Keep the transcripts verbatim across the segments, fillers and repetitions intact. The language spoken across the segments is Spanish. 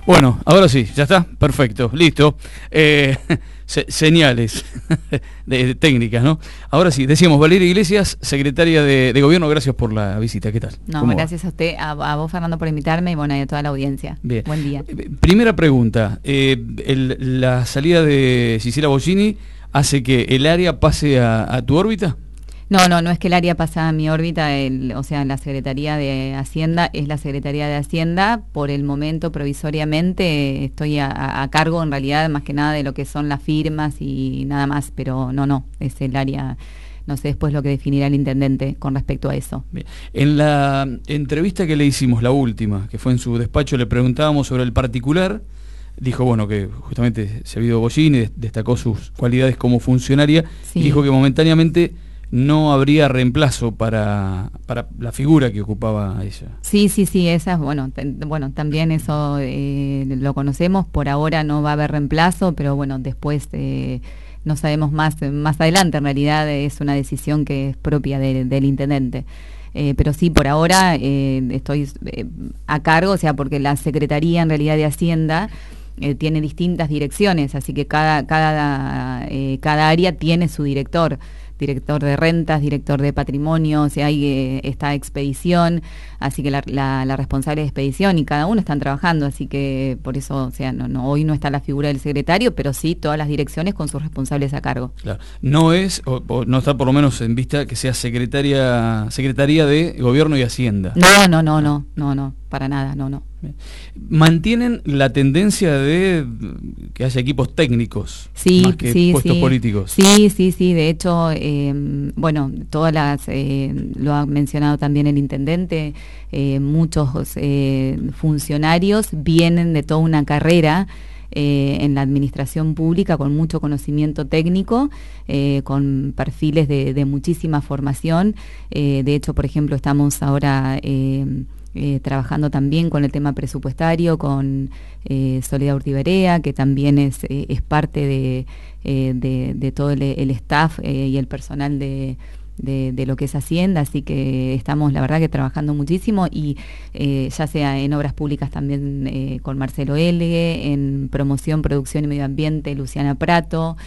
Bueno, ahora sí, ya está, perfecto, listo. Eh, se, señales de, de técnicas, ¿no? Ahora sí, decíamos, Valeria Iglesias, secretaria de, de Gobierno, gracias por la visita, ¿qué tal? No, gracias va? a usted, a, a vos, Fernando, por invitarme y bueno, y a toda la audiencia. Bien. Buen día. Primera pregunta, eh, el, la salida de Gisela Boggini hace que el área pase a, a tu órbita. No, no, no es que el área pasa a mi órbita, el, o sea, la Secretaría de Hacienda es la Secretaría de Hacienda. Por el momento, provisoriamente, estoy a, a cargo, en realidad, más que nada de lo que son las firmas y nada más, pero no, no, es el área, no sé después lo que definirá el intendente con respecto a eso. Bien. En la entrevista que le hicimos, la última, que fue en su despacho, le preguntábamos sobre el particular. Dijo, bueno, que justamente se ha ido Boggini, destacó sus cualidades como funcionaria, sí. Y dijo que momentáneamente no habría reemplazo para, para la figura que ocupaba ella. Sí, sí, sí, esa, bueno, t- bueno también eso eh, lo conocemos, por ahora no va a haber reemplazo, pero bueno, después eh, no sabemos más, más adelante, en realidad es una decisión que es propia de, del intendente. Eh, pero sí, por ahora eh, estoy eh, a cargo, o sea, porque la Secretaría en realidad de Hacienda eh, tiene distintas direcciones, así que cada, cada, eh, cada área tiene su director. Director de rentas, director de patrimonio, o sea, hay eh, esta expedición, así que la, la, la responsable de expedición y cada uno están trabajando, así que por eso, o sea, no, no, hoy no está la figura del secretario, pero sí todas las direcciones con sus responsables a cargo. Claro. No es, o, o no está por lo menos en vista que sea secretaria, Secretaría de Gobierno y Hacienda. No, no, no, no, no, no, para nada, no, no. ¿Mantienen la tendencia de que haya equipos técnicos sí, más que sí, puestos sí. políticos? Sí, sí, sí, de hecho, eh, bueno, todas las, eh, lo ha mencionado también el intendente, eh, muchos eh, funcionarios vienen de toda una carrera eh, en la administración pública con mucho conocimiento técnico, eh, con perfiles de, de muchísima formación. Eh, de hecho, por ejemplo, estamos ahora Eh, Eh, trabajando también con el tema presupuestario, con eh, Soledad Urtiberea, que también es, eh, es parte de, eh, de, de todo el, el staff eh, y el personal de, de, de lo que es Hacienda, así que estamos la verdad que trabajando muchísimo y eh, ya sea en obras públicas también eh, con Marcelo Elgue, en promoción, producción y medio ambiente, Luciana Prato,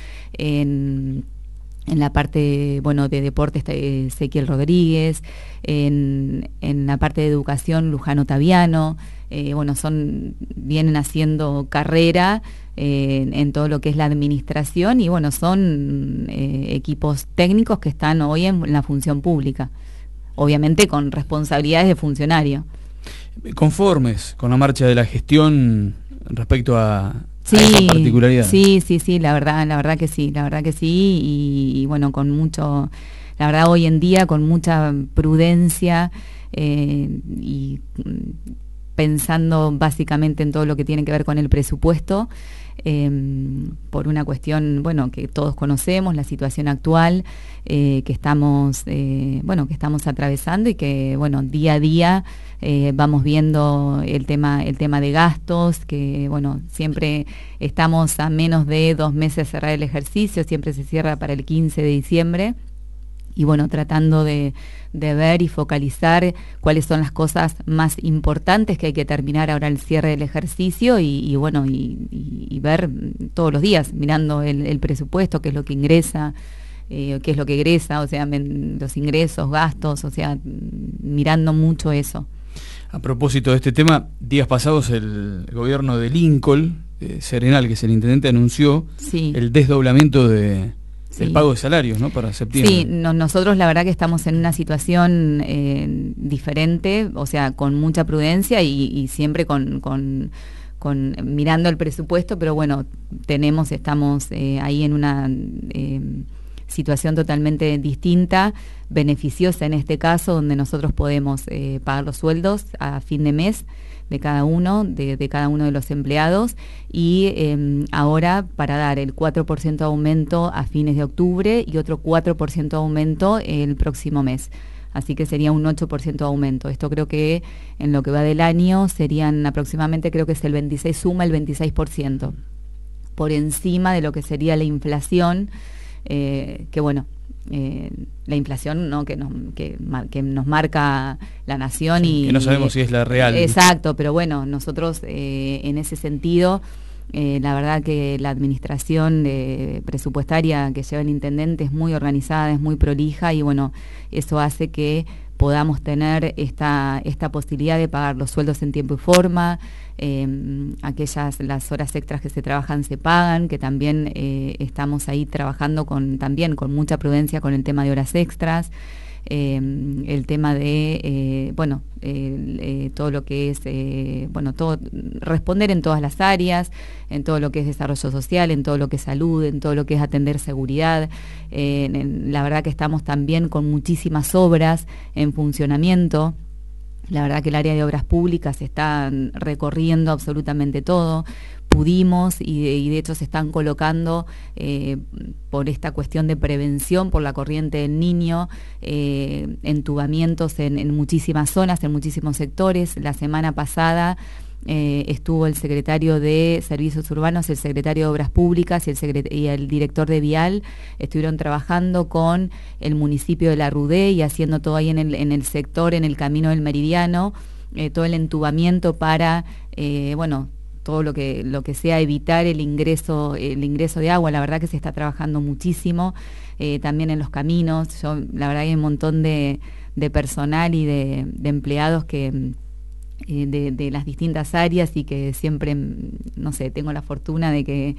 en... en la parte, bueno, de deportes, Ezequiel Rodríguez, en, en la parte de educación, Luján Ottaviano, eh, bueno, son, vienen haciendo carrera eh, en, en todo lo que es la administración y bueno, son eh, equipos técnicos que están hoy en, en la función pública, obviamente con responsabilidades de funcionario. ¿Conformes con la marcha de la gestión respecto a... Sí, esa particularidad? Sí, sí, sí, la verdad, la verdad que sí, la verdad que sí, y, y bueno, con mucho, la verdad hoy en día con mucha prudencia eh, y pensando básicamente en todo lo que tiene que ver con el presupuesto, eh, por una cuestión, bueno, que todos conocemos, la situación actual eh, que estamos, eh, bueno, que estamos atravesando y que, bueno, día a día eh, vamos viendo el tema, el tema de gastos, que, bueno, siempre estamos a menos de dos meses de cerrar el ejercicio, siempre se cierra para el quince de diciembre. Y bueno, tratando de, de ver y focalizar cuáles son las cosas más importantes que hay que terminar ahora el cierre del ejercicio y, y bueno, y, y, y ver todos los días, mirando el, el presupuesto, qué es lo que ingresa, eh, qué es lo que egresa, o sea, men, los ingresos, gastos, o sea, mirando mucho eso. A propósito de este tema, días pasados el gobierno de Lincoln, eh, Serenal, que es el intendente, anunció sí. el desdoblamiento de... Sí. El pago de salarios, ¿no? Para septiembre. Sí, no, nosotros la verdad que estamos en una situación eh, diferente, o sea, con mucha prudencia y, y siempre con, con, con mirando el presupuesto, pero bueno, tenemos, estamos eh, ahí en una eh, situación totalmente distinta, beneficiosa en este caso, donde nosotros podemos eh, pagar los sueldos a fin de mes de cada uno, de, de cada uno de los empleados y eh, ahora para dar el cuatro por ciento de aumento a fines de octubre y otro cuatro por ciento de aumento el próximo mes. Así que sería un ocho por ciento de aumento. Esto creo que en lo que va del año serían aproximadamente, creo que es el veintiséis, suma el veintiséis por ciento, por encima de lo que sería la inflación, eh, que bueno, eh, la inflación, ¿no? que, nos, que, que nos marca la nación. Sí, y que no sabemos si es la real. Exacto, pero bueno, nosotros eh, en ese sentido, eh, la verdad que la administración eh, presupuestaria que lleva el intendente es muy organizada, es muy prolija, y bueno, eso hace que podamos tener esta, esta posibilidad de pagar los sueldos en tiempo y forma, eh, aquellas, las horas extras que se trabajan se pagan, que también eh, estamos ahí trabajando con, también con mucha prudencia con el tema de horas extras, eh, el tema de, eh, bueno, eh, eh, todo lo que es, eh, bueno, todo, responder en todas las áreas, en todo lo que es desarrollo social, en todo lo que es salud, en todo lo que es atender seguridad. Eh, en, en, la verdad que estamos también con muchísimas obras en funcionamiento. La verdad que el área de obras públicas está recorriendo absolutamente todo. Pudimos y de, y de hecho se están colocando eh, por esta cuestión de prevención, por la corriente del Niño, eh, entubamientos en, en muchísimas zonas, en muchísimos sectores. La semana pasada eh, estuvo el secretario de Servicios Urbanos, el secretario de Obras Públicas y el, secret- y el director de Vial, estuvieron trabajando con el municipio de La Rudé y haciendo todo ahí en el, en el sector, en el Camino del Meridiano, eh, todo el entubamiento para, eh, bueno, todo lo que lo que sea evitar el ingreso el ingreso de agua. La verdad que se está trabajando muchísimo, eh, también en los caminos. Yo, la verdad que hay un montón de, de personal y de, de empleados que eh, de, de las distintas áreas, y que siempre, no sé, tengo la fortuna de que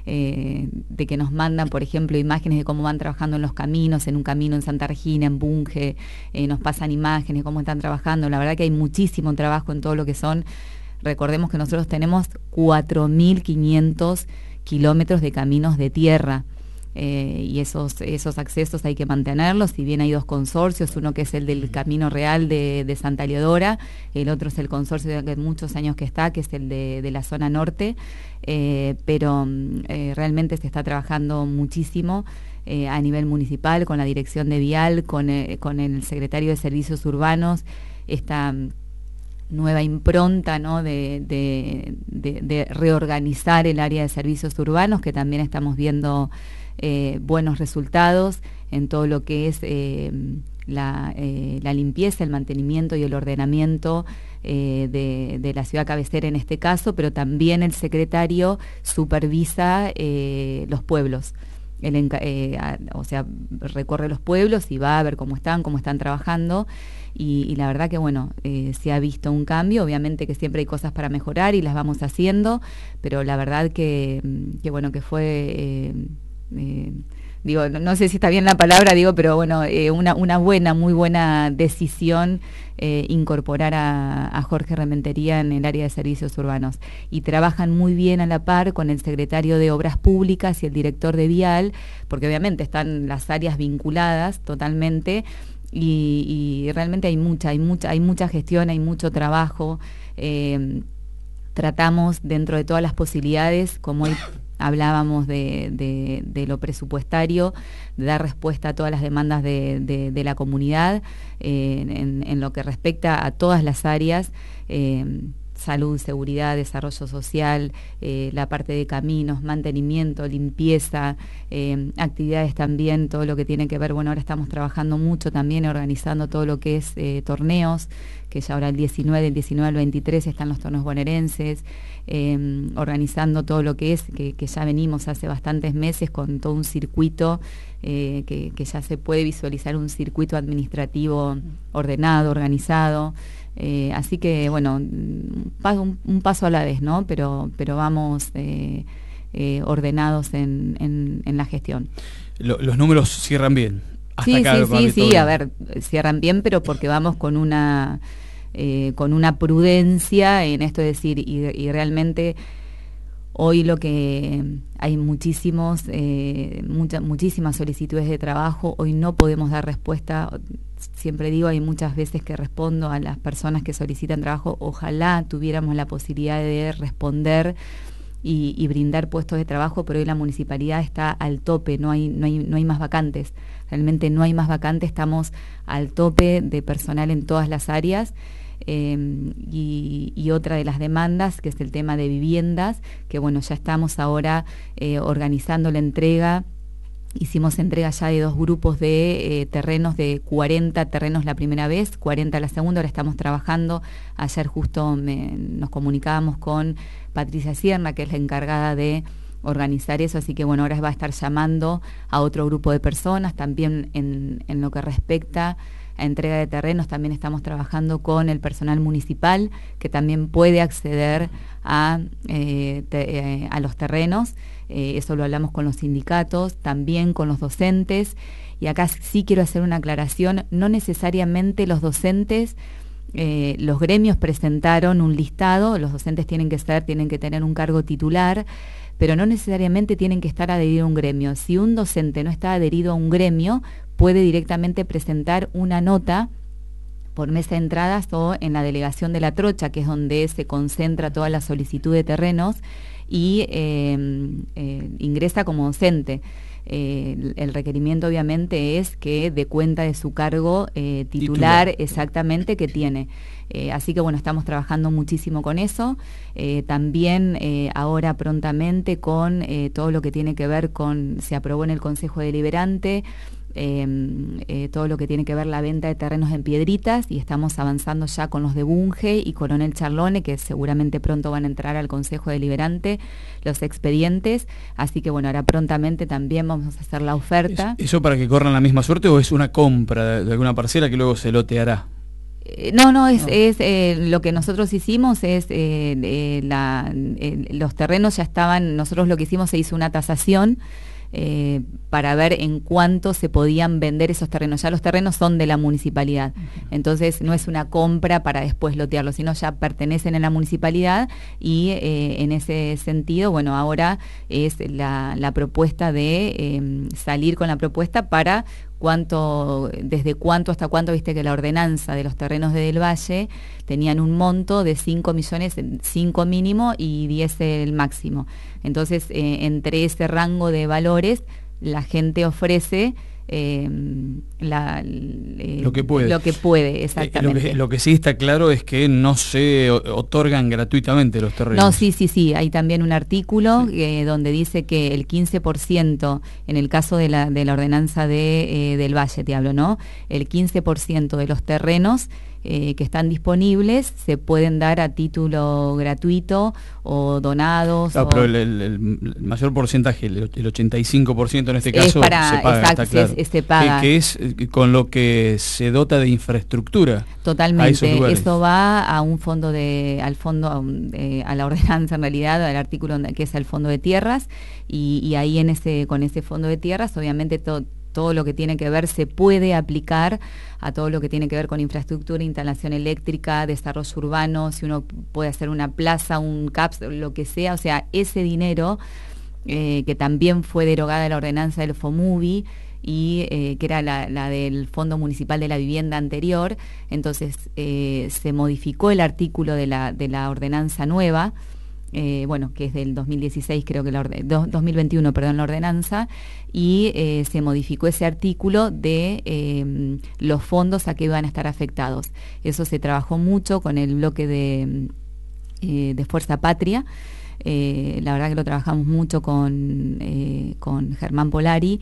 eh, de que nos mandan, por ejemplo, imágenes de cómo van trabajando en los caminos, en un camino en Santa Regina, en Bunge, eh, nos pasan imágenes de cómo están trabajando. La verdad que hay muchísimo trabajo en todo lo que son. Recordemos que nosotros tenemos cuatro mil quinientos kilómetros de caminos de tierra, eh, y esos, esos accesos hay que mantenerlos. Si bien hay dos consorcios, uno que es el del Camino Real de, de Santa Leodora, el otro es el consorcio de hace muchos años que está, que es el de, de la zona norte, eh, pero eh, realmente se está trabajando muchísimo eh, a nivel municipal, con la dirección de Vial, con, eh, con el secretario de Servicios Urbanos, esta nueva impronta, ¿no? de, de, de, de reorganizar el área de servicios urbanos, que también estamos viendo eh, buenos resultados en todo lo que es eh, la, eh, la limpieza, el mantenimiento y el ordenamiento eh, de, de la ciudad cabecera en este caso, pero también el secretario supervisa eh, los pueblos. El, eh, a, o sea, recorre los pueblos y va a ver cómo están, cómo están trabajando, y, y la verdad que, bueno, eh, se ha visto un cambio. Obviamente que siempre hay cosas para mejorar y las vamos haciendo, pero la verdad que, que bueno, que fue, eh, eh, digo, no, no sé si está bien la palabra, digo, pero bueno, eh, una, una buena, muy buena decisión eh, incorporar a, a Jorge Rementería en el área de servicios urbanos, y trabajan muy bien a la par con el secretario de Obras Públicas y el director de Vial, porque obviamente están las áreas vinculadas totalmente, y, y realmente hay mucha, hay mucha, hay mucha gestión, hay mucho trabajo. Eh, tratamos dentro de todas las posibilidades, como hoy hablábamos de, de, de lo presupuestario, de dar respuesta a todas las demandas de, de, de la comunidad, eh, en, en lo que respecta a todas las áreas, eh, salud, seguridad, desarrollo social, eh, la parte de caminos, mantenimiento, limpieza, eh, actividades también, todo lo que tiene que ver. Bueno, ahora estamos trabajando mucho también organizando todo lo que es eh, torneos, que ya ahora el diecinueve, del diecinueve al veintitrés están los torneos bonaerenses, eh, organizando todo lo que es, que, que ya venimos hace bastantes meses con todo un circuito, eh, que, que ya se puede visualizar un circuito administrativo ordenado, organizado. Eh, así que, bueno, un paso, un, un paso a la vez, ¿no? Pero, pero vamos eh, eh, ordenados en, en, en la gestión. Lo, los números cierran bien. Hasta sí, acá, sí, sí, sí, a ver, cierran bien, pero porque vamos con una, eh, con una prudencia en esto, de decir, y, y realmente hoy lo que hay muchísimos, eh, mucha, muchísimas solicitudes de trabajo. Hoy no podemos dar respuesta. Siempre digo, hay muchas veces que respondo a las personas que solicitan trabajo. Ojalá tuviéramos la posibilidad de responder y, y brindar puestos de trabajo, pero hoy la municipalidad está al tope, no hay, no hay, no hay más vacantes. Realmente no hay más vacantes, estamos al tope de personal en todas las áreas. Eh, y, y otra de las demandas, que es el tema de viviendas, que bueno, ya estamos ahora eh, organizando la entrega Hicimos entrega ya de dos grupos de eh, terrenos, de cuarenta terrenos la primera vez, cuarenta la segunda. Ahora estamos trabajando. Ayer justo me, nos comunicábamos con Patricia Sierna, que es la encargada de organizar eso, así que bueno, ahora va a estar llamando a otro grupo de personas. También en, en lo que respecta a entrega de terrenos, también estamos trabajando con el personal municipal, que también puede acceder a, eh, te, eh, a los terrenos. Eh, eso lo hablamos con los sindicatos, también con los docentes. Y acá sí quiero hacer una aclaración: no necesariamente los docentes, eh, los gremios presentaron un listado. Los docentes tienen que ser, tienen que tener un cargo titular, pero no necesariamente tienen que estar adheridos a un gremio. Si un docente no está adherido a un gremio, puede directamente presentar una nota por mesa de entradas o en la delegación de La Trocha, que es donde se concentra toda la solicitud de terrenos, y eh, eh, ingresa como docente. Eh, el, el requerimiento obviamente es que dé cuenta de su cargo eh, titular, titular exactamente que tiene. Eh, así que bueno, estamos trabajando muchísimo con eso. Eh, también eh, ahora prontamente con eh, todo lo que tiene que ver con, se aprobó en el Consejo Deliberante, Eh, eh, todo lo que tiene que ver la venta de terrenos en Piedritas, y estamos avanzando ya con los de Bunge y Coronel Charlone, que seguramente pronto van a entrar al Consejo Deliberante los expedientes, así que bueno, ahora prontamente también vamos a hacer la oferta. ¿Eso para que corran la misma suerte o es una compra de, de alguna parcela que luego se loteará? Eh, no, no, es, no. es eh, lo que nosotros hicimos es, eh, eh, la, eh, los terrenos ya estaban, nosotros lo que hicimos, se hizo una tasación, Eh, para ver en cuánto se podían vender esos terrenos. Ya los terrenos son de la municipalidad, uh-huh. Entonces no es una compra para después lotearlos, sino ya pertenecen a la municipalidad, y eh, en ese sentido, bueno, ahora es la, la propuesta de eh, salir con la propuesta para cuánto, desde cuánto hasta cuánto, viste que la ordenanza de los terrenos de Del Valle tenían un monto de cinco millones, cinco mínimo y diez el máximo. Entonces, eh, entre ese rango de valores, la gente ofrece eh, la, eh, lo que puede. Lo que puede, exactamente. Eh, lo, que, lo que sí está claro es que no se otorgan gratuitamente los terrenos. No, sí, sí, sí. Hay también un artículo sí. eh, donde dice que el quince por ciento, en el caso de la, de la ordenanza de, eh, del Valle, te hablo, ¿no? El quince por ciento de los terrenos Eh, que están disponibles se pueden dar a título gratuito o donados. Claro, o... pero el, el, el mayor porcentaje, el, el ochenta y cinco por ciento en este caso, es para, se paga. Exacto, está claro. se, se paga. Que, que es con lo que se dota de infraestructura. Totalmente. Eso va a un fondo de, al fondo, a, un, eh, a la ordenanza en realidad, al artículo que es el fondo de tierras, y, y ahí en ese, con ese fondo de tierras, obviamente todo todo lo que tiene que ver se puede aplicar a todo lo que tiene que ver con infraestructura, instalación eléctrica, desarrollo urbano, si uno puede hacer una plaza, un C A P S, lo que sea, o sea, ese dinero eh, que también fue derogada la ordenanza del FOMUVI, y eh, que era la, la del Fondo Municipal de la Vivienda anterior, entonces eh, se modificó el artículo de la, de la ordenanza nueva, Eh, bueno, que es del dos mil dieciséis, creo que la orden, dos mil veintiuno, perdón, la ordenanza, y eh, se modificó ese artículo de eh, los fondos a que iban a estar afectados. Eso se trabajó mucho con el bloque de, eh, de Fuerza Patria. Eh, la verdad que lo trabajamos mucho con, eh, con Germán Polari,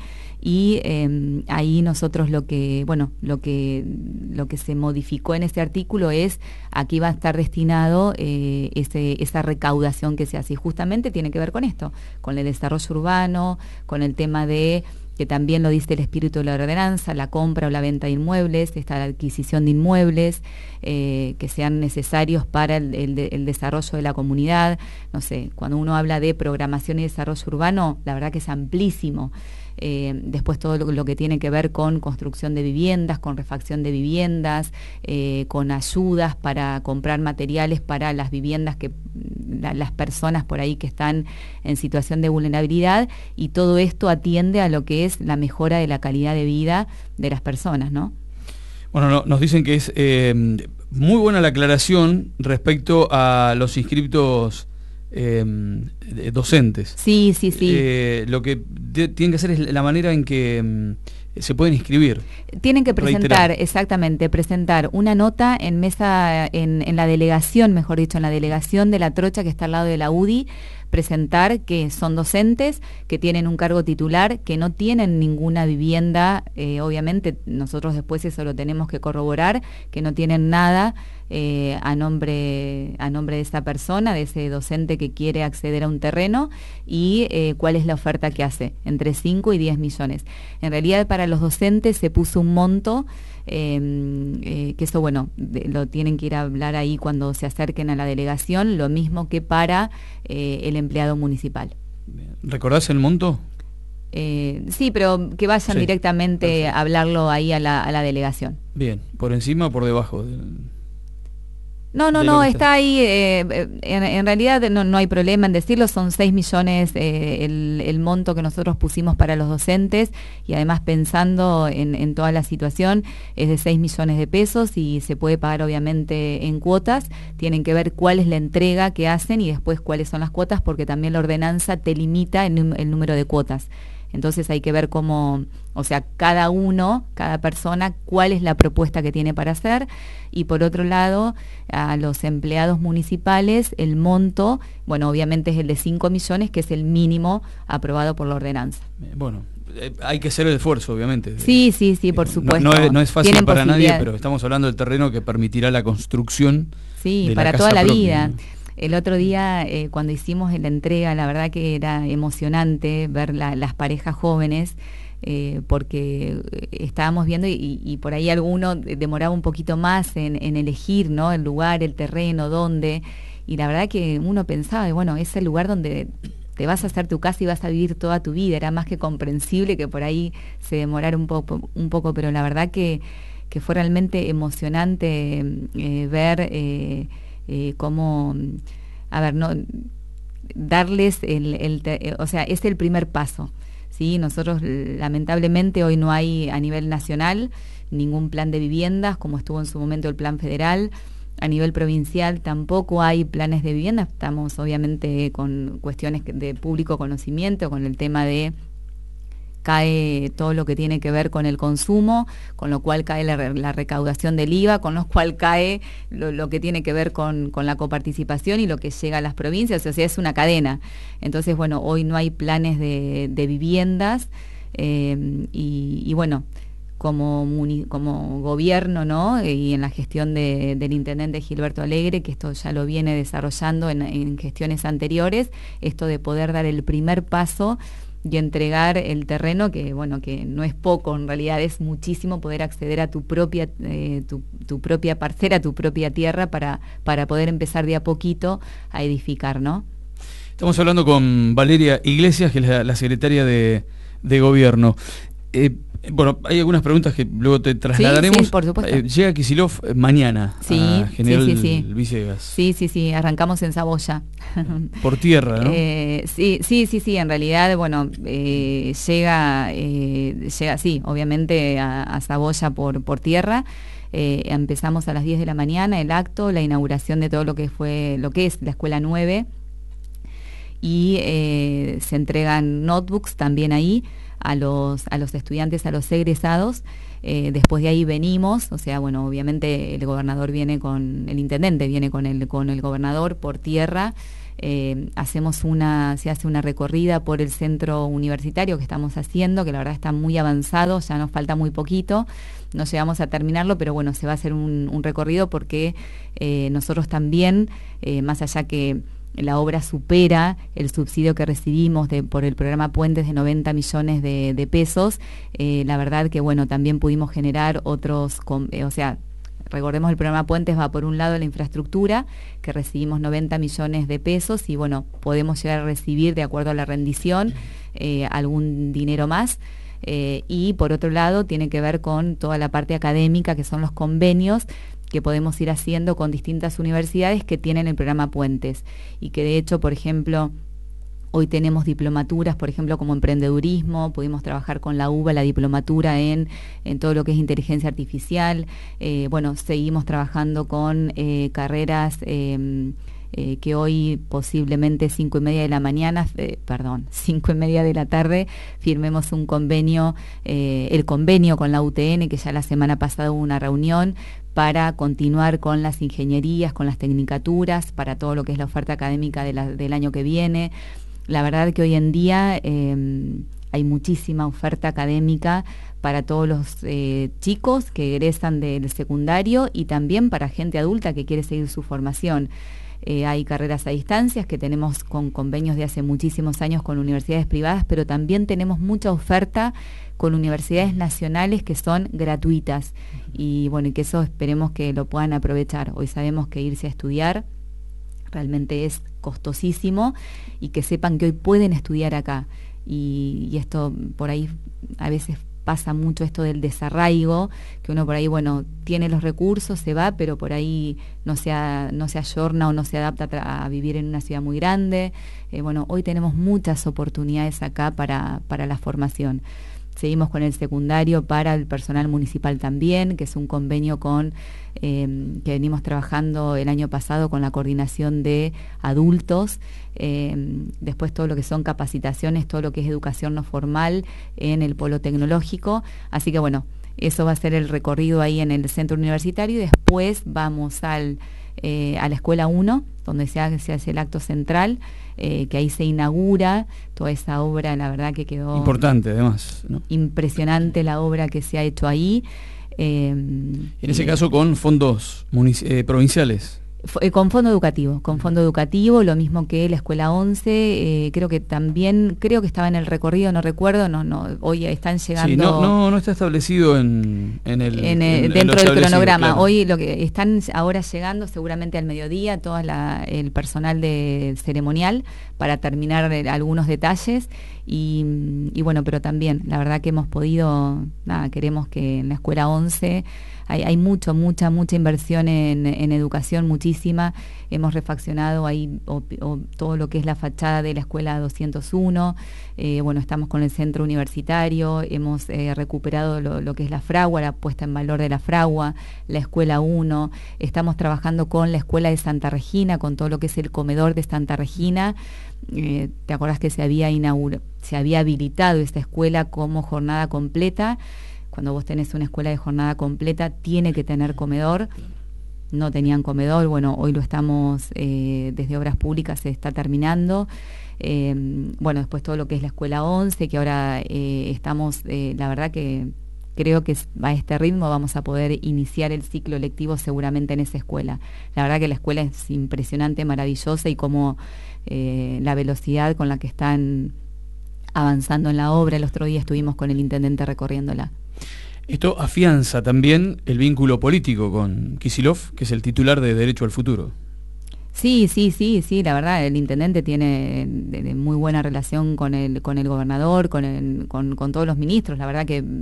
y eh, ahí nosotros lo que, bueno, lo que, lo que se modificó en este artículo es a qué va a estar destinado eh, ese, esa recaudación que se hace, y justamente tiene que ver con esto, con el desarrollo urbano, con el tema de, que también lo dice el espíritu de la ordenanza, la compra o la venta de inmuebles, esta la adquisición de inmuebles eh, que sean necesarios para el, el, el desarrollo de la comunidad. No sé, cuando uno habla de programación y desarrollo urbano, la verdad que es amplísimo. Eh, después todo lo, lo que tiene que ver con construcción de viviendas, con refacción de viviendas, eh, con ayudas para comprar materiales para las viviendas, que la, las personas por ahí que están en situación de vulnerabilidad, y todo esto atiende a lo que es la mejora de la calidad de vida de las personas, ¿no? Bueno, no, nos dicen que es eh, muy buena la aclaración respecto a los inscriptos Eh, docentes. Sí, sí, sí. Eh, lo que de, tienen que hacer es la manera en que um, se pueden inscribir. Tienen que presentar, reiterar. exactamente, presentar una nota en mesa, en, en la delegación, mejor dicho, en la delegación de La Trocha, que está al lado de la U D I, presentar que son docentes, que tienen un cargo titular, que no tienen ninguna vivienda, eh, obviamente nosotros después eso lo tenemos que corroborar, que no tienen nada eh, a nombre, a nombre de esa persona, de ese docente que quiere acceder a un terreno, y eh, cuál es la oferta que hace, entre cinco y diez millones. En realidad para los docentes se puso un monto, eh, eh, que eso bueno, de, lo tienen que ir a hablar ahí cuando se acerquen a la delegación, lo mismo que para eh, el empleado municipal. ¿Recordás el monto? Eh, sí, pero que vayan sí, directamente perfecto. A hablarlo ahí a la, a la delegación. Bien, ¿por encima o por debajo? De... No, no, no, está ahí, eh, en, en realidad no, no hay problema en decirlo, son seis millones eh, el, el monto que nosotros pusimos para los docentes, y además pensando en, en toda la situación es de seis millones de pesos y se puede pagar obviamente en cuotas. Tienen que ver cuál es la entrega que hacen y después cuáles son las cuotas, porque también la ordenanza te limita el, el número de cuotas. Entonces hay que ver cómo, o sea, cada uno, cada persona, cuál es la propuesta que tiene para hacer. Y por otro lado, a los empleados municipales, el monto, bueno, obviamente es el de cinco millones, que es el mínimo aprobado por la ordenanza. Bueno, eh, hay que hacer el esfuerzo, obviamente. Sí, sí, sí, por supuesto. No, no, es, no es fácil para nadie, pero estamos hablando del terreno que permitirá la construcción. Sí, de para la toda la propia, vida. ¿no? El otro día, eh, cuando hicimos la entrega, la verdad que era emocionante ver la, las parejas jóvenes, eh, porque estábamos viendo y, y por ahí alguno demoraba un poquito más en, en elegir, ¿no?, el lugar, el terreno, dónde, y la verdad que uno pensaba, bueno, es el lugar donde te vas a hacer tu casa y vas a vivir toda tu vida. Era más que comprensible que por ahí se demorara un poco, un poco, pero la verdad que, que fue realmente emocionante eh, ver... Eh, Eh, cómo, a ver, no darles el, el, o sea, es el primer paso, ¿sí? Nosotros lamentablemente hoy no hay a nivel nacional ningún plan de viviendas como estuvo en su momento el plan federal. A nivel provincial tampoco hay planes de vivienda. Estamos obviamente con cuestiones de público conocimiento, con el tema de cae todo lo que tiene que ver con el consumo, con lo cual cae la, la recaudación del I V A, con lo cual cae lo, lo que tiene que ver con, con la coparticipación y lo que llega a las provincias, o sea, es una cadena. Entonces, bueno, hoy no hay planes de, de viviendas eh, y, y bueno, como, muni, como gobierno, ¿no?, y en la gestión de, del intendente Gilberto Alegre, que esto ya lo viene desarrollando en, en gestiones anteriores, esto de poder dar el primer paso y entregar el terreno, que bueno, que no es poco, en realidad es muchísimo poder acceder a tu propia eh, tu, tu propia parcela, tu propia tierra para, para poder empezar de a poquito a edificar, ¿no? Estamos hablando con Valeria Iglesias, que es la, la secretaria de, de Gobierno. Eh, bueno, hay algunas preguntas que luego te trasladaremos. Sí, sí, por supuesto. Eh, llega Kicillof mañana sí, a General sí, sí, sí. Villegas. Sí, sí, sí, arrancamos en Saboya. Por tierra, ¿no? Eh, sí, sí, sí, sí, en realidad, bueno, eh, llega, eh, llega, sí, obviamente a, a Saboya por, por tierra. Eh, empezamos a las diez de la mañana el acto, la inauguración de todo lo que fue, lo que es la Escuela nueve, y eh, se entregan notebooks también ahí a los, a los estudiantes, a los egresados. Eh, después de ahí venimos, o sea, bueno, obviamente el gobernador viene con, el intendente viene con el, con el gobernador por tierra. Eh, hacemos una, se hace una recorrida por el centro universitario que estamos haciendo, que la verdad está muy avanzado, ya nos falta muy poquito, no llegamos a terminarlo, pero bueno, se va a hacer un, un recorrido porque eh, nosotros también, eh, más allá que la obra supera el subsidio que recibimos de, por el programa Puentes de noventa millones de, de pesos, eh, la verdad que bueno, también pudimos generar otros, eh, o sea, recordemos el programa Puentes va por un lado la infraestructura, que recibimos noventa millones de pesos y bueno, podemos llegar a recibir de acuerdo a la rendición eh, algún dinero más. Eh, y por otro lado tiene que ver con toda la parte académica, que son los convenios que podemos ir haciendo con distintas universidades que tienen el programa Puentes y que de hecho, por ejemplo, hoy tenemos diplomaturas, por ejemplo, como emprendedurismo, pudimos trabajar con la U B A la diplomatura en, en todo lo que es inteligencia artificial, eh, bueno, seguimos trabajando con eh, carreras eh, eh, que hoy posiblemente cinco y media de la mañana, eh, perdón, cinco y media de la tarde, firmemos un convenio, eh, el convenio con la U T N, que ya la semana pasada hubo una reunión, para continuar con las ingenierías, con las tecnicaturas, para todo lo que es la oferta académica de la, del año que viene. La verdad que hoy en día eh, hay muchísima oferta académica para todos los eh, chicos que egresan del secundario y también para gente adulta que quiere seguir su formación. Eh, hay carreras a distancias que tenemos con convenios de hace muchísimos años con universidades privadas, pero también tenemos mucha oferta con universidades nacionales que son gratuitas y bueno, y que eso esperemos que lo puedan aprovechar. Hoy sabemos que irse a estudiar realmente es costosísimo y que sepan que hoy pueden estudiar acá y, y esto por ahí a veces pasa mucho esto del desarraigo, que uno por ahí, bueno, tiene los recursos, se va, pero por ahí no se, a, no se ayorna o no se adapta a, a vivir en una ciudad muy grande. Eh, bueno, hoy tenemos muchas oportunidades acá para, para la formación. Seguimos con el secundario para el personal municipal también, que es un convenio con eh, que venimos trabajando el año pasado con la coordinación de adultos, eh, después todo lo que son capacitaciones, todo lo que es educación no formal en el polo tecnológico, así que bueno, eso va a ser el recorrido ahí en el centro universitario y después vamos al, eh, a la escuela uno, donde se hace, se hace el acto central, eh, que ahí se inaugura toda esa obra, la verdad que quedó... Importante además, ¿no? Impresionante la obra que se ha hecho ahí. Eh, en ese caso con fondos eh, provinciales. Con fondo educativo, con fondo educativo, lo mismo que la escuela once, eh, creo que también, creo que estaba en el recorrido, no recuerdo, no, no, hoy están llegando... Sí, no, no, no está establecido en, en el... En el en, dentro en del cronograma, claro. Hoy lo que están ahora llegando seguramente al mediodía, todo la, el personal de ceremonial para terminar algunos detalles y, y bueno, pero también, la verdad que hemos podido, nada, queremos que en la escuela once... Hay, hay mucho, mucha, mucha inversión en, en educación, muchísima. Hemos refaccionado ahí o, o, todo lo que es la fachada de la escuela doscientos uno. Eh, bueno, estamos con el centro universitario. Hemos eh, recuperado lo, lo que es la fragua, la puesta en valor de la fragua, la escuela uno. Estamos trabajando con la escuela de Santa Regina, con todo lo que es el comedor de Santa Regina. Eh, ¿Te acordás que se había inaugurado, se había habilitado esta escuela como jornada completa? Cuando vos tenés una escuela de jornada completa, tiene que tener comedor. No tenían comedor, bueno, hoy lo estamos, eh, desde Obras Públicas se está terminando. Eh, bueno, después todo lo que es la escuela once, que ahora eh, estamos, eh, la verdad que creo que a este ritmo vamos a poder iniciar el ciclo lectivo seguramente en esa escuela. La verdad que la escuela es impresionante, maravillosa y como eh, la velocidad con la que están avanzando en la obra. El otro día estuvimos con el intendente recorriéndola. Esto afianza también el vínculo político con Kicillof, que es el titular de Derecho al Futuro. Sí, sí, sí, sí, la verdad, el intendente tiene de, de muy buena relación con el, con el gobernador, con, el, con, con todos los ministros. La verdad que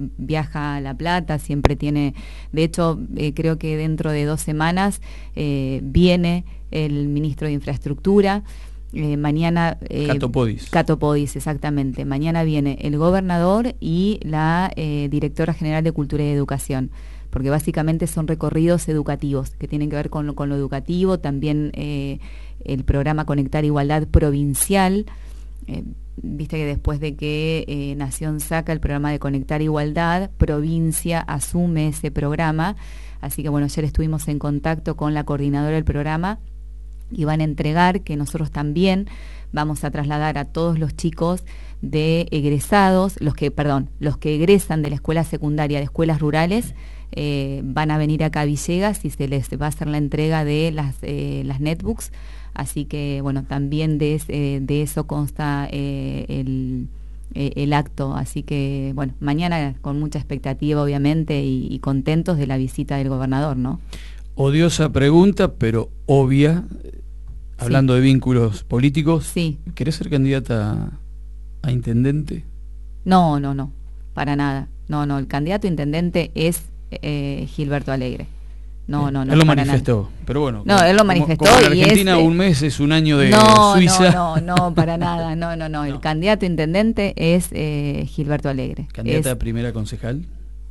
viaja a La Plata, siempre tiene, de hecho, eh, creo que dentro de dos semanas eh, viene el ministro de Infraestructura. Eh, mañana eh, Cato Podis. Cato Podis, exactamente. Mañana viene el gobernador y la eh, directora general de Cultura y Educación, porque básicamente son recorridos educativos que tienen que ver con lo, con lo educativo, también eh, el programa Conectar Igualdad provincial. Eh, viste que después de que eh, Nación saca el programa de Conectar Igualdad, provincia asume ese programa, así que bueno, ayer estuvimos en contacto con la coordinadora del programa y van a entregar, que nosotros también vamos a trasladar a todos los chicos de egresados, los que, perdón, los que egresan de la escuela secundaria de escuelas rurales, eh, van a venir acá a Villegas y se les va a hacer la entrega de las, eh, las netbooks, así que bueno, también de, eh, de eso consta eh, el, eh, el acto, así que bueno, mañana con mucha expectativa obviamente y, y contentos de la visita del gobernador, ¿no? Odiosa pregunta, pero obvia. Hablando sí. de vínculos políticos, sí. ¿Querés ser candidata a, a intendente? No, no, no, para nada. No, no, el candidato a intendente es eh, Gilberto Alegre. No, eh, no, no. Él lo manifestó, nada. Pero bueno. No, como, él lo manifestó. Como, como en Argentina y es, un mes es un año de no, Suiza. No, no, no, para nada. No, no, no. El no. candidato a intendente es eh, Gilberto Alegre. ¿Candidata es, a primera concejal?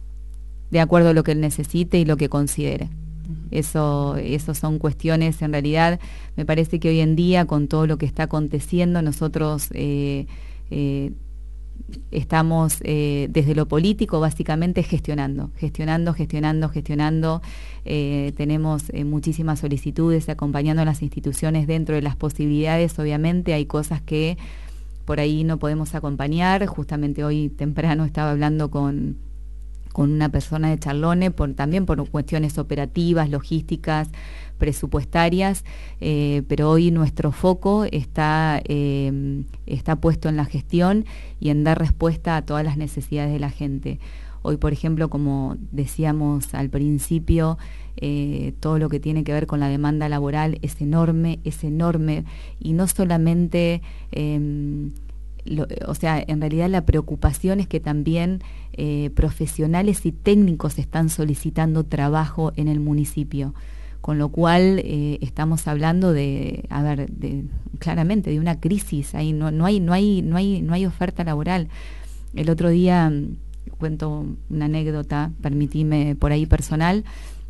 De acuerdo a lo que él necesite y lo que considere. Eso, eso son cuestiones, en realidad, me parece que hoy en día, con todo lo que está aconteciendo, nosotros eh, eh, estamos eh, desde lo político básicamente gestionando, gestionando, gestionando, gestionando. Eh, tenemos eh, muchísimas solicitudes acompañando a las instituciones dentro de las posibilidades. Obviamente hay cosas que por ahí no podemos acompañar. Justamente hoy temprano estaba hablando con, con una persona de Charlone, por, también por cuestiones operativas, logísticas, presupuestarias, eh, pero hoy nuestro foco está, eh, está puesto en la gestión y en dar respuesta a todas las necesidades de la gente. Hoy, por ejemplo, como decíamos al principio, eh, todo lo que tiene que ver con la demanda laboral es enorme, es enorme, y no solamente, eh, lo, o sea, en realidad la preocupación es que también eh, profesionales y técnicos están solicitando trabajo en el municipio. Con lo cual eh, estamos hablando de, a ver, de, claramente de una crisis. Ahí no, no hay, no hay, no hay, no hay oferta laboral. El otro día cuento una anécdota, permitime por ahí personal,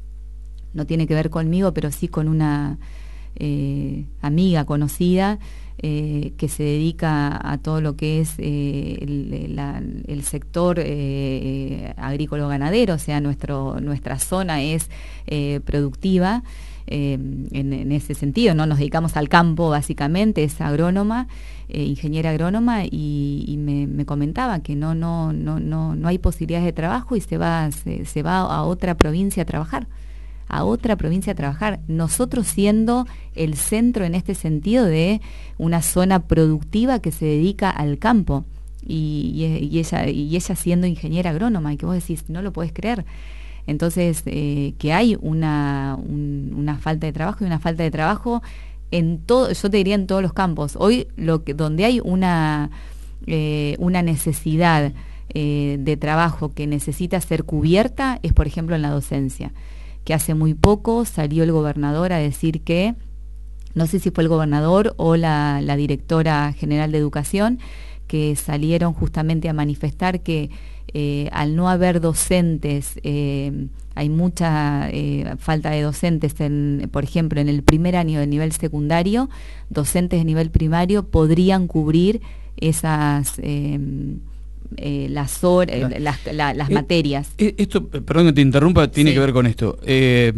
no tiene que ver conmigo, pero sí con una eh, amiga conocida eh, que se dedica a todo lo que es eh, el, la, el sector eh, agrícola-ganadero, o sea, nuestro, nuestra zona es eh, productiva eh, en, en ese sentido, ¿no? Nos dedicamos al campo básicamente, es agrónoma, eh, ingeniera agrónoma, y, y me, me comentaba que no, no, no, no, no hay posibilidades de trabajo y se va, se, se va a otra provincia a trabajar. a otra provincia a trabajar, nosotros siendo el centro en este sentido de una zona productiva que se dedica al campo, y, y, y, ella, y ella siendo ingeniera agrónoma, y que vos decís, no lo podés creer. Entonces, eh, que hay una, un, una falta de trabajo, y una falta de trabajo en todo, yo te diría en todos los campos. Hoy, lo que, donde hay una, eh, una necesidad eh, de trabajo que necesita ser cubierta, es por ejemplo en la docencia, que hace muy poco salió el gobernador a decir que, no sé si fue el gobernador o la, la directora general de Educación, que salieron justamente a manifestar que eh, al no haber docentes, eh, hay mucha eh, falta de docentes, en, por ejemplo, en el primer año del nivel secundario, docentes de nivel primario podrían cubrir esas... Eh, Eh, las, horas, eh, las, la, las eh, materias. Esto, perdón que te interrumpa, tiene sí. que ver con esto. Eh,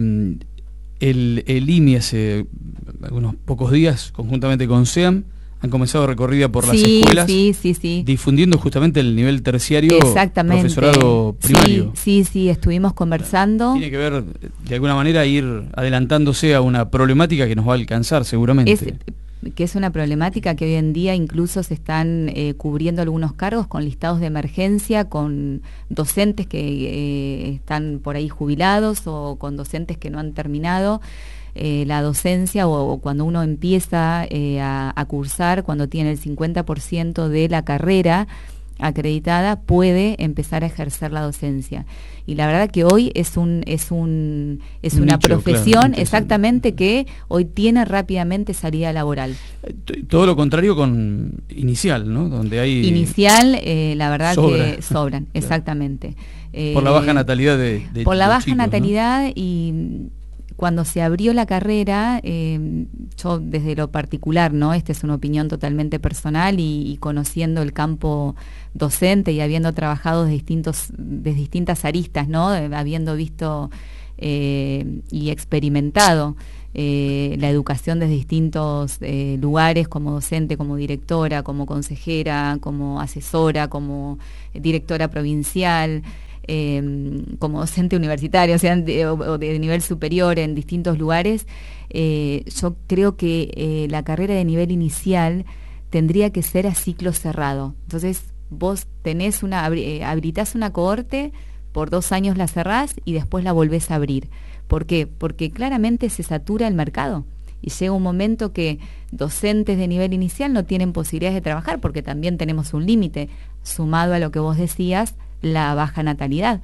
el, el I N I hace algunos pocos días, conjuntamente con SEAM, han comenzado recorrida por las sí, escuelas, sí, sí, sí. difundiendo justamente el nivel terciario, profesorado primario. Sí, sí, sí, estuvimos conversando. Tiene que ver, de alguna manera, ir adelantándose a una problemática que nos va a alcanzar seguramente. Es, que es una problemática que hoy en día incluso se están eh, cubriendo algunos cargos con listados de emergencia, con docentes que eh, están por ahí jubilados, o con docentes que no han terminado eh, la docencia, o, o cuando uno empieza eh, a, a cursar, cuando tiene el cincuenta por ciento de la carrera acreditada, puede empezar a ejercer la docencia. Y la verdad que hoy es un es un es un una nicho, profesión, claro, exactamente, que hoy tiene rápidamente salida laboral. Todo lo contrario con inicial, ¿no? Donde hay inicial, eh, la verdad sobra. que sobran, claro. Exactamente. Eh, por la baja natalidad de, de por la baja chicos, natalidad, ¿no? Y cuando se abrió la carrera, eh, yo desde lo particular, ¿no? Esta es una opinión totalmente personal, y, y conociendo el campo docente y habiendo trabajado de distintos, de distintas aristas, ¿no? Habiendo visto eh, y experimentado eh, la educación desde distintos eh, lugares, como docente, como directora, como consejera, como asesora, como directora provincial, Eh, como docente universitario, o sea, de, o de nivel superior en distintos lugares, eh, yo creo que eh, la carrera de nivel inicial tendría que ser a ciclo cerrado. Entonces, vos tenés una, eh, habilitás una cohorte, por dos años la cerrás y después la volvés a abrir. ¿Por qué? Porque claramente se satura el mercado. Y llega un momento que docentes de nivel inicial no tienen posibilidades de trabajar, porque también tenemos un límite, sumado a lo que vos decías, la baja natalidad.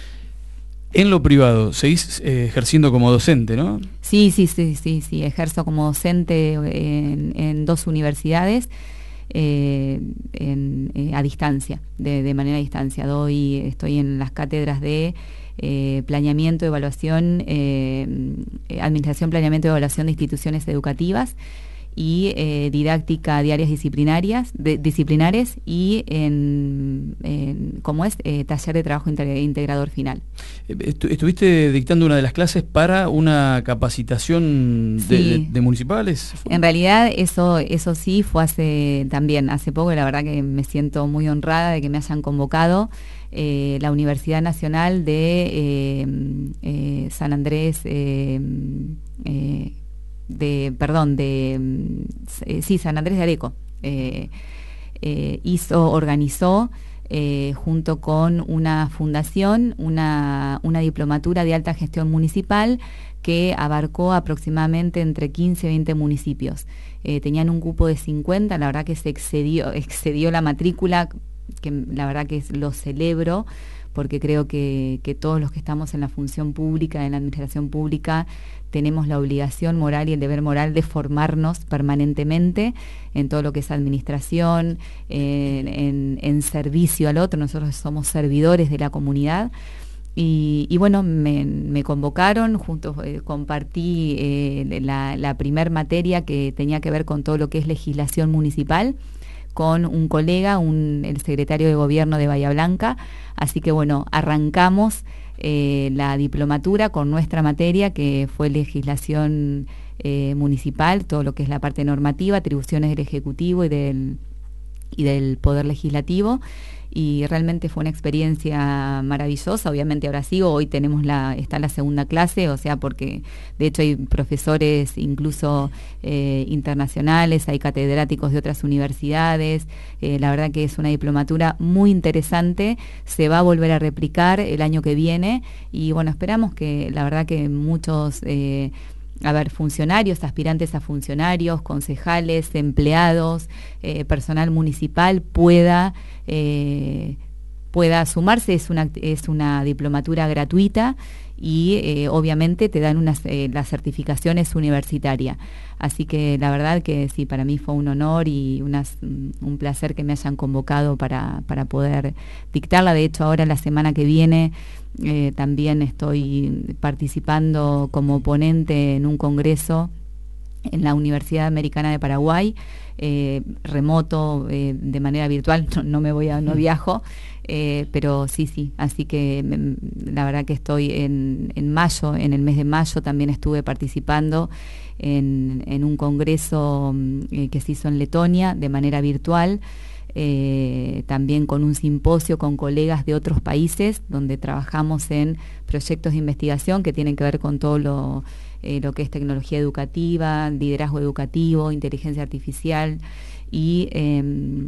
En lo privado, seguís eh, ejerciendo como docente, ¿no? Sí, sí, sí, sí, sí, ejerzo como docente en, en dos universidades, eh, en, eh, a distancia, de, de manera a distancia. Doy, estoy en las cátedras de eh, planeamiento, evaluación, eh, administración, planeamiento y evaluación de instituciones educativas, y eh, didáctica de áreas disciplinarias, de, disciplinares y en, en ¿cómo es? Eh, taller de trabajo integrador final. ¿Estuviste dictando una de las clases para una capacitación de, sí. de, de municipales? En realidad eso, eso sí fue hace también, hace poco, y la verdad que me siento muy honrada de que me hayan convocado. Eh, la Universidad Nacional de eh, eh, San Andrés, eh, eh, de, perdón, de, eh, sí, San Andrés de Areco, eh, eh, hizo, organizó, eh, junto con una fundación, una, una diplomatura de alta gestión municipal que abarcó aproximadamente entre quince y veinte municipios. Eh, tenían un cupo de cincuenta, la verdad que se excedió, excedió la matrícula, que la verdad que lo celebro, porque creo que, que todos los que estamos en la función pública, en la administración pública, tenemos la obligación moral y el deber moral de formarnos permanentemente en todo lo que es administración, en, en, en servicio al otro. Nosotros somos servidores de la comunidad. Y, y bueno, me, me convocaron, juntos eh, compartí eh, la, la primer materia que tenía que ver con todo lo que es legislación municipal, con un colega, un, el secretario de Gobierno de Bahía Blanca. Así que bueno, arrancamos eh, la diplomatura con nuestra materia, que fue legislación eh, municipal, todo lo que es la parte normativa, atribuciones del Ejecutivo y del, y del Poder Legislativo. Y realmente fue una experiencia maravillosa. Obviamente ahora sigo, hoy tenemos la, está la segunda clase, o sea, porque de hecho hay profesores incluso eh, internacionales, hay catedráticos de otras universidades. Eh, la verdad que es una diplomatura muy interesante, se va a volver a replicar el año que viene y bueno, esperamos que la verdad que muchos... Eh, a ver, funcionarios, aspirantes a funcionarios, concejales, empleados, eh, personal municipal pueda, eh, pueda sumarse. Es una, es una diplomatura gratuita y eh, obviamente te dan unas, eh, la certificación es universitaria. Así que la verdad que sí, para mí fue un honor y unas, un placer que me hayan convocado para, para poder dictarla. De hecho, ahora la semana que viene Eh, también estoy participando como ponente en un congreso en la Universidad Americana de Paraguay, eh, remoto, eh, de manera virtual, no, no me voy a, no viajo, eh, pero sí, sí, así que me, la verdad que estoy en, en mayo, en el mes de mayo también estuve participando en, en un congreso eh, que se hizo en Letonia de manera virtual. Eh, también con un simposio con colegas de otros países donde trabajamos en proyectos de investigación que tienen que ver con todo lo, eh, lo que es tecnología educativa, liderazgo educativo, inteligencia artificial y eh,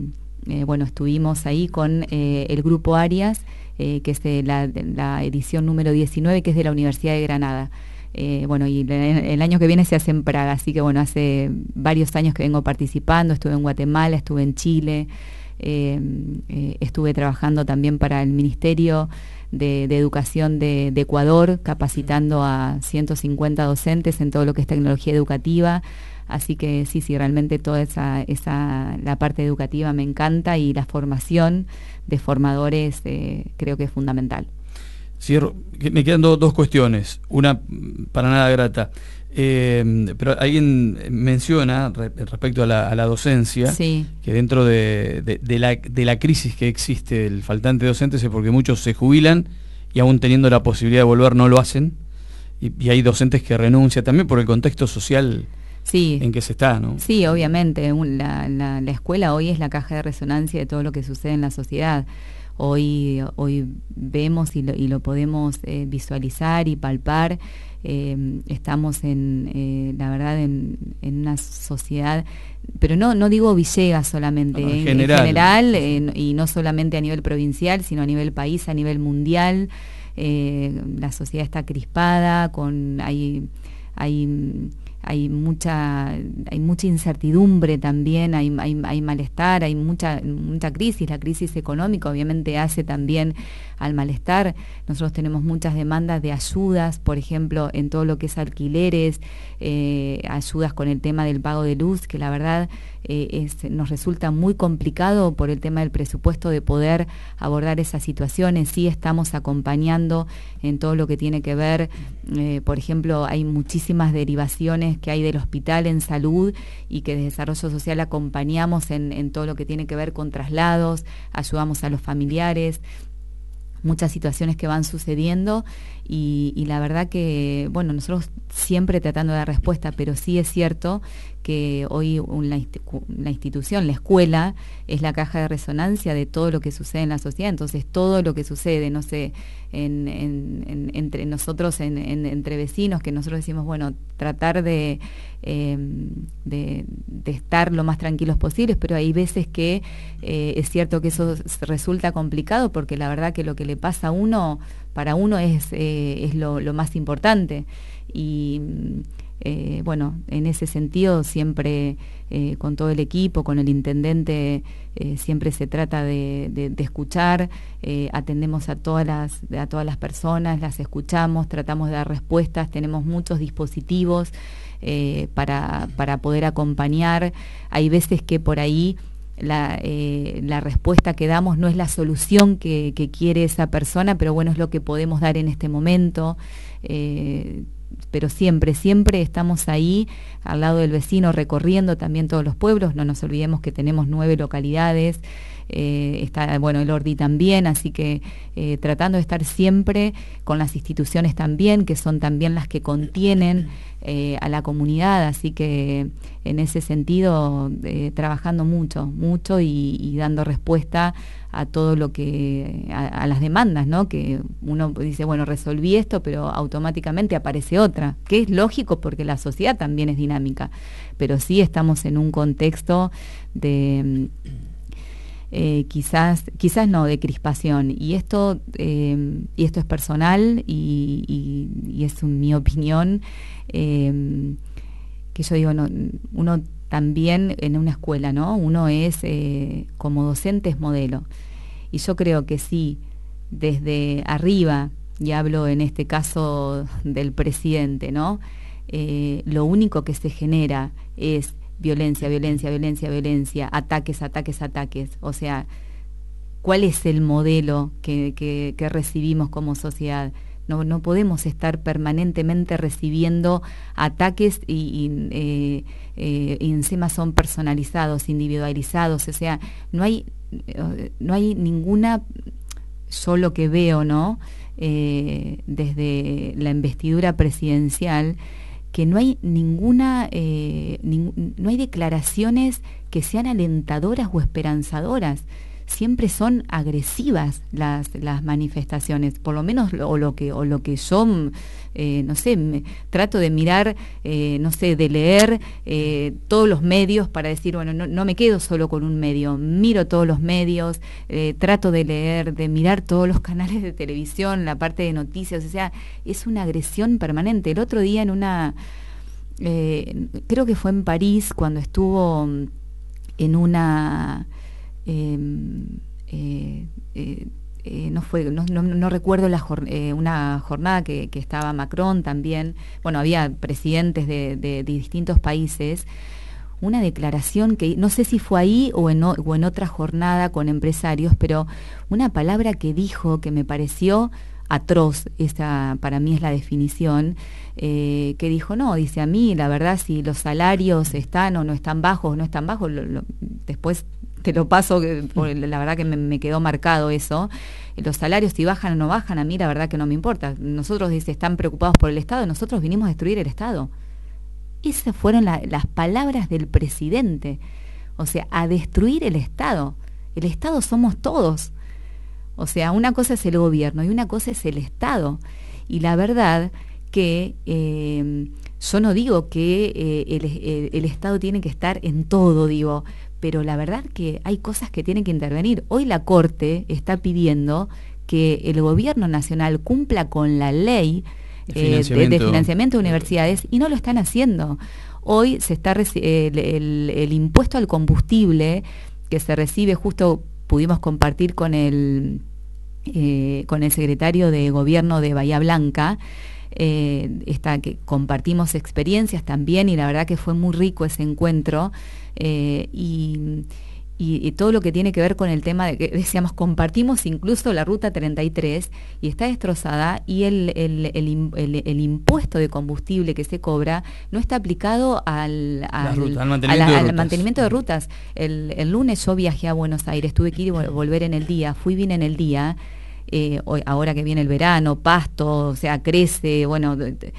eh, bueno, estuvimos ahí con eh, el grupo Arias, eh, que es de la, de la edición número diecinueve, que es de la Universidad de Granada. Eh, bueno, y el año que viene se hace en Praga, así que bueno, hace varios años que vengo participando, estuve en Guatemala, estuve en Chile, eh, eh, estuve trabajando también para el Ministerio de, de Educación de, de Ecuador, capacitando a ciento cincuenta docentes en todo lo que es tecnología educativa, así que sí, sí, realmente toda esa, esa la parte educativa me encanta y la formación de formadores eh, creo que es fundamental. Cierro, me quedan do, dos cuestiones, una para nada grata, eh, pero alguien menciona re, respecto a la, a la docencia, sí, que dentro de, de, de, la, de la crisis que existe, el faltante de docentes es porque muchos se jubilan y aún teniendo la posibilidad de volver no lo hacen, y, y hay docentes que renuncian también por el contexto social sí, en que se está, ¿no? Sí, obviamente, la, la, la escuela hoy es la caja de resonancia de todo lo que sucede en la sociedad. Hoy, hoy vemos y lo, y lo podemos eh, visualizar y palpar. Eh, estamos en, eh, la verdad, en, en una sociedad, pero no, no digo Villegas solamente, no, en, en general, en general eh, y no solamente a nivel provincial, sino a nivel país, a nivel mundial. Eh, la sociedad está crispada, con hay hay hay mucha hay mucha incertidumbre también, hay, hay, hay malestar, hay mucha mucha crisis. La crisis económica obviamente hace también al malestar. Nosotros tenemos muchas demandas de ayudas, por ejemplo, en todo lo que es alquileres, eh, ayudas con el tema del pago de luz, que la verdad eh, es, nos resulta muy complicado por el tema del presupuesto de poder abordar esas situaciones. Sí estamos acompañando en todo lo que tiene que ver, eh, por ejemplo, hay muchísimas derivaciones coordinaciones que hay del hospital en salud y que de desarrollo social acompañamos en, en todo lo que tiene que ver con traslados, ayudamos a los familiares, muchas situaciones que van sucediendo y, y la verdad que, bueno, nosotros siempre tratando de dar respuesta, pero sí es cierto que hoy una, la institución, la escuela, es la caja de resonancia de todo lo que sucede en la sociedad. Entonces, todo lo que sucede, no sé, en, en, en, entre nosotros, en, en, entre vecinos, que nosotros decimos, bueno, tratar de, eh, de, de estar lo más tranquilos posibles, pero hay veces que eh, es cierto que eso resulta complicado, porque la verdad que lo que le pasa a uno, para uno es, eh, es lo, lo más importante. Y eh, bueno, en ese sentido siempre eh, con todo el equipo, con el intendente, eh, siempre se trata de, de, de escuchar, eh, atendemos a todas las, a todas las personas, las escuchamos, tratamos de dar respuestas, tenemos muchos dispositivos eh, para, para poder acompañar. Hay veces que por ahí La, eh, la respuesta que damos no es la solución que, que quiere esa persona, pero bueno, es lo que podemos dar en este momento. Eh, pero siempre, siempre estamos ahí al lado del vecino, recorriendo también todos los pueblos. No nos olvidemos que tenemos nueve localidades, eh, está, bueno, el Ordi también, así que eh, tratando de estar siempre con las instituciones también, que son también las que contienen eh, a la comunidad, así que en ese sentido eh, trabajando mucho, mucho y, y dando respuesta a todo lo que, a, a las demandas, ¿no? Que uno dice, bueno, resolví esto, pero automáticamente aparece otra, que es lógico porque la sociedad también es dinámica, pero sí estamos en un contexto de eh, quizás, quizás no, de crispación, y esto, eh, y esto es personal y, y, y es un, mi opinión, eh, que yo digo, no, uno también en una escuela, ¿no? Uno es, eh, como docente, es modelo. Y yo creo que sí, desde arriba, y hablo en este caso del presidente, ¿no? Eh, lo único que se genera es violencia, violencia, violencia, violencia, ataques, ataques, ataques. O sea, ¿cuál es el modelo que, que, que recibimos como sociedad? No, no podemos estar permanentemente recibiendo ataques y, y, eh, eh, y encima son personalizados, individualizados. O sea, no hay, no hay ninguna, yo lo que veo, ¿no? Eh, desde la investidura presidencial, que no hay ninguna, eh, ning, no hay declaraciones que sean alentadoras o esperanzadoras. Siempre son agresivas las, las manifestaciones, por lo menos lo, o lo que o lo que yo, eh, no sé, me, trato de mirar, eh, no sé, de leer eh, todos los medios para decir, bueno, no, no me quedo solo con un medio, miro todos los medios, eh, trato de leer, de mirar todos los canales de televisión, la parte de noticias, o sea, es una agresión permanente. El otro día en una, eh, creo que fue en París, cuando estuvo en una... Eh, eh, eh, eh, no fue no, no, no recuerdo la jor eh, una jornada que, que estaba Macron también, bueno, había presidentes de, de, de distintos países, una declaración que no sé si fue ahí o en, o en otra jornada con empresarios, pero una palabra que dijo que me pareció atroz, esa para mí es la definición, eh, que dijo, no, dice, a mí la verdad si los salarios están o no están bajos o no están bajos, lo, lo, después te lo paso, porque la verdad que me, me quedó marcado eso, los salarios si bajan o no bajan, a mí la verdad que no me importa. Nosotros, dice, están preocupados por el Estado, nosotros vinimos a destruir el Estado. Esas fueron la, las palabras del presidente, o sea, a destruir el Estado. El Estado somos todos. O sea, una cosa es el gobierno y una cosa es el Estado. Y la verdad que eh, yo no digo que eh, el, el, el Estado tiene que estar en todo, digo, pero la verdad que hay cosas que tienen que intervenir. Hoy la Corte está pidiendo que el gobierno nacional cumpla con la ley de financiamiento, eh, de, de, financiamiento de universidades y no lo están haciendo. Hoy se está el, el, el impuesto al combustible que se recibe, justo pudimos compartir con el, eh, con el secretario de Gobierno de Bahía Blanca, eh, esta, que compartimos experiencias también y la verdad que fue muy rico ese encuentro. Eh, y, Y, y todo lo que tiene que ver con el tema de que decíamos, compartimos incluso la ruta treinta y tres y está destrozada, y el, el, el, el, el impuesto de combustible que se cobra no está aplicado al, al, ruta, al, mantenimiento, a la, de al mantenimiento de rutas. El, el lunes yo viajé a Buenos Aires, tuve que ir y volver en el día, fui bien en el día, eh, hoy, ahora que viene el verano, pasto, o sea, crece, bueno,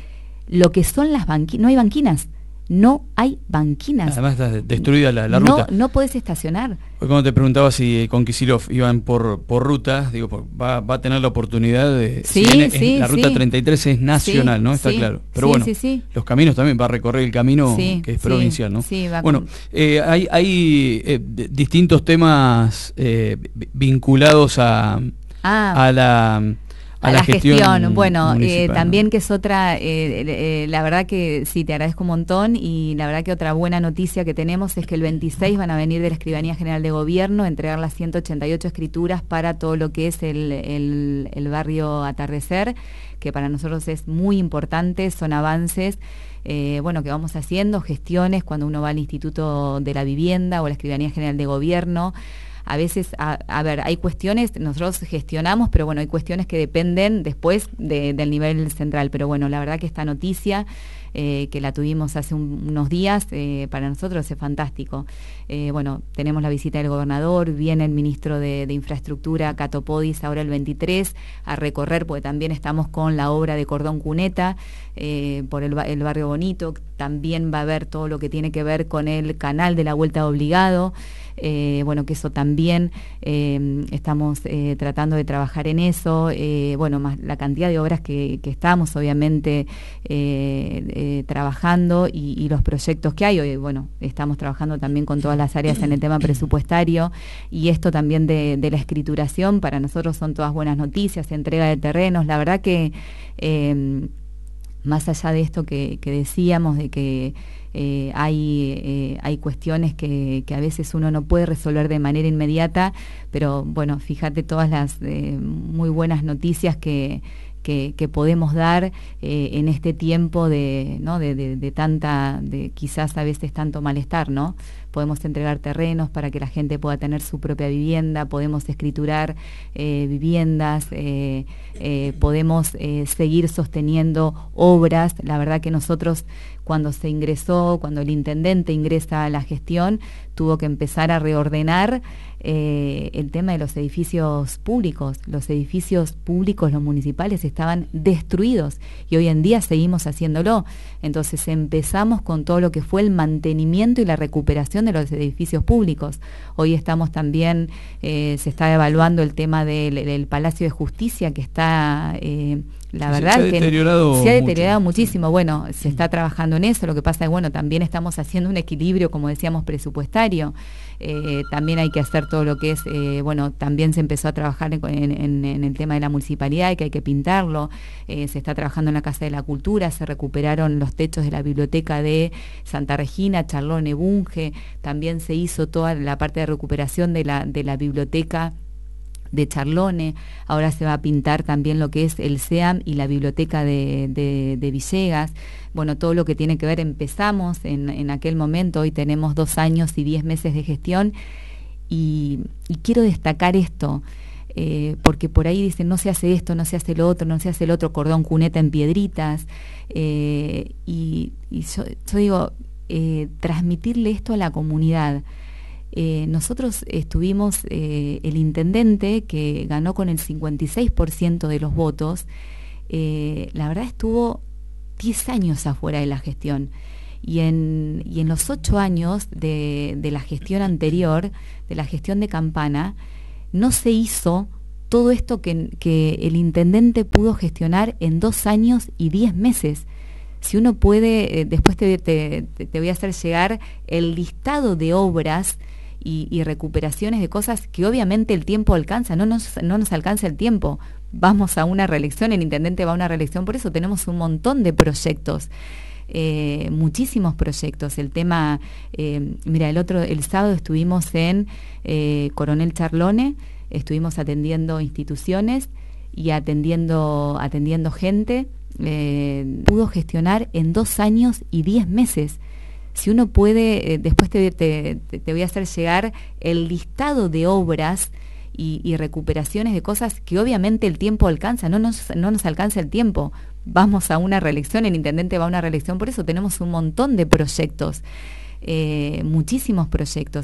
lo que son las banquinas, no hay banquinas. No hay banquinas. Además está destruida la, la no, ruta. No podés estacionar. Hoy cuando te preguntaba si con Kicillof iban por por ruta, digo, va, va a tener la oportunidad de... Sí, si bien sí, es, la ruta sí. treinta y tres es nacional, sí, ¿no? Está sí, claro. Pero sí, bueno, sí, sí. los caminos también, va a recorrer el camino sí, que es sí, provincial, ¿no? Sí, va bueno, con... eh, hay, hay eh, distintos temas eh, vinculados a, ah. a la... A, a la, la gestión, gestión. Bueno, eh, también, ¿no? Que es otra, eh, eh, la verdad que sí, te agradezco un montón, y la verdad que otra buena noticia que tenemos es que el veintiséis van a venir de la Escribanía General de Gobierno a entregar las ciento ochenta y ocho escrituras para todo lo que es el, el, el barrio Atardecer, que para nosotros es muy importante, son avances. Eh, bueno, que vamos haciendo, gestiones cuando uno va al Instituto de la Vivienda o a la Escribanía General de Gobierno. A veces, a, a ver, hay cuestiones, nosotros gestionamos, pero bueno, hay cuestiones que dependen después de, del nivel central. Pero bueno, la verdad que esta noticia, eh, que la tuvimos hace un, unos días, eh, para nosotros es fantástico. Eh, bueno, tenemos la visita del gobernador, viene el ministro de, de Infraestructura, Cato Podis, ahora el veintitrés, a recorrer, porque también estamos con la obra de Cordón Cuneta, eh, por el, el barrio Bonito. También va a haber todo lo que tiene que ver con el canal de la Vuelta Obligado. Eh, bueno, que eso también eh, estamos eh, tratando de trabajar en eso, eh, bueno, más la cantidad de obras que, que estamos obviamente eh, eh, trabajando, y, y los proyectos que hay. Hoy, bueno, estamos trabajando también con todas las áreas en el tema presupuestario, y esto también de, de la escrituración, para nosotros son todas buenas noticias, entrega de terrenos, la verdad que eh, más allá de esto que, que decíamos, de que Eh, hay, eh, hay cuestiones que, que a veces uno no puede resolver de manera inmediata, pero bueno, fíjate todas las eh, muy buenas noticias que, que, que podemos dar eh, en este tiempo de, ¿no? de, de, de tanta, de quizás a veces tanto malestar, ¿no? Podemos entregar terrenos para que la gente pueda tener su propia vivienda, podemos escriturar eh, viviendas, eh, eh, podemos eh, seguir sosteniendo obras. La verdad que nosotros, cuando se ingresó, cuando el intendente ingresa a la gestión, tuvo que empezar a reordenar eh, el tema de los edificios públicos. Los edificios públicos, los municipales, estaban destruidos, y hoy en día seguimos haciéndolo. Entonces empezamos con todo lo que fue el mantenimiento y la recuperación de los edificios públicos. Hoy estamos también, eh, se está evaluando el tema del, del Palacio de Justicia, que está... Eh, La verdad se ha deteriorado que se ha deteriorado mucho. muchísimo. Bueno, se está trabajando en eso. Lo que pasa es, bueno, también estamos haciendo un equilibrio, como decíamos, presupuestario. Eh, también hay que hacer todo lo que es, eh, bueno, también se empezó a trabajar en, en, en el tema de la municipalidad, y que hay que pintarlo. Eh, se está trabajando en la Casa de la Cultura, se recuperaron los techos de la biblioteca de Santa Regina, Charlone, Bunge. También se hizo toda la parte de recuperación de la, de la biblioteca de Charlone. Ahora se va a pintar también lo que es el C E A M y la biblioteca de, de, de Villegas. Bueno, todo lo que tiene que ver, empezamos en, en aquel momento, hoy tenemos dos años y diez meses de gestión, y, y quiero destacar esto, eh, porque por ahí dicen, no se hace esto, no se hace lo otro, no se hace el otro, Cordón Cuneta en Piedritas, eh, y, y yo, yo digo, eh, transmitirle esto a la comunidad. Eh, nosotros estuvimos, eh, el intendente, que ganó con el cincuenta y seis por ciento de los votos, eh, la verdad estuvo diez años afuera de la gestión, y en, y en los ocho años de, de la gestión anterior, de la gestión de Campana, no se hizo todo esto que, que el intendente pudo gestionar en dos años y diez meses. Si uno puede, eh, después te, te, te voy a hacer llegar el listado de obras Y, y recuperaciones de cosas que obviamente el tiempo alcanza, no nos, no nos alcanza el tiempo. Vamos a una reelección, el intendente va a una reelección, por eso tenemos un montón de proyectos, eh, muchísimos proyectos. El tema, eh, mira, el otro, el sábado estuvimos en eh, Coronel Charlone, estuvimos atendiendo instituciones y atendiendo, atendiendo gente. Eh, pudo gestionar en dos años y diez meses. si uno puede, eh, después te, te, te voy a hacer llegar el listado de obras y, y recuperaciones de cosas que obviamente el tiempo alcanza, no nos, no nos alcanza el tiempo. Vamos a una reelección, el intendente va a una reelección, por eso tenemos un montón de proyectos, eh, muchísimos proyectos.